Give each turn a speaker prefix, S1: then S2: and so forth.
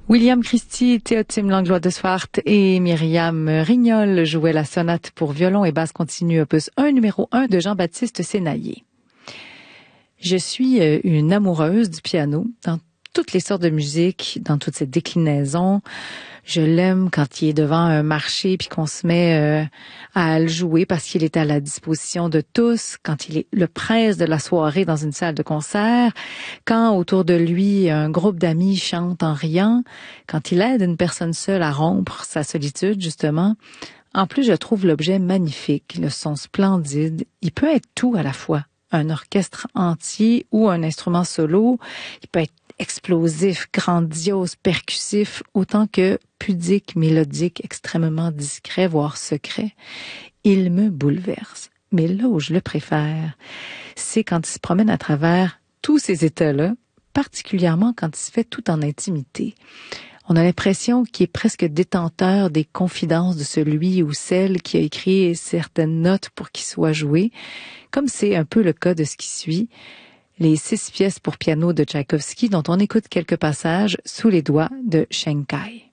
S1: William Christie, Théotime Langlois de Swart et Myriam Rignol jouaient la sonate pour violon et basse continue opus 1 numéro 1 de Jean-Baptiste Sénaillé. Je suis une amoureuse du piano dans toutes les sortes de musique, dans toutes ses déclinaisons. Je l'aime quand il est devant un marché puis qu'on se met à le jouer parce qu'il est à la disposition de tous, quand il est le prince de la soirée dans une salle de concert, quand autour de lui un groupe d'amis chante en riant, quand il aide une personne seule à rompre sa solitude justement. En plus, je trouve l'objet magnifique, le son splendide. Il peut être tout à la fois. Un orchestre entier ou un instrument solo. Il peut être explosif, grandiose, percussif, autant que pudique, mélodique, extrêmement discret, voire secret. Il me bouleverse. Mais là où je le préfère, c'est quand il se promène à travers tous ces états-là, particulièrement quand il se fait tout en intimité. On a l'impression qu'il est presque détenteur des confidences de celui ou celle qui a écrit certaines notes pour qu'il soit joué, comme c'est un peu le cas de ce qui suit, les 6 pièces pour piano de Tchaïkovski dont on écoute quelques passages sous les doigts de Shankai.